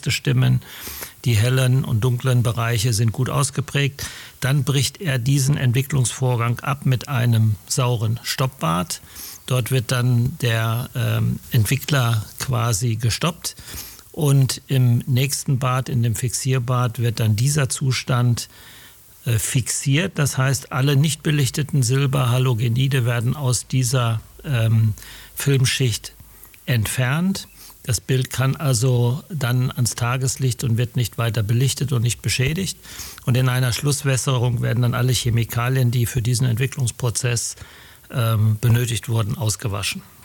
Kontraste stimmen, die hellen und dunklen Bereiche sind gut ausgeprägt. Dann bricht er diesen Entwicklungsvorgang ab mit einem sauren Stoppbad. Dort wird dann der Entwickler quasi gestoppt und im nächsten Bad, in dem Fixierbad, wird dann dieser Zustand fixiert. Das heißt, alle nicht belichteten Silberhalogenide werden aus dieser Filmschicht entfernt. Das Bild kann also dann ans Tageslicht und wird nicht weiter belichtet und nicht beschädigt. Und in einer Schlusswässerung werden dann alle Chemikalien, die für diesen Entwicklungsprozess benötigt wurden, ausgewaschen.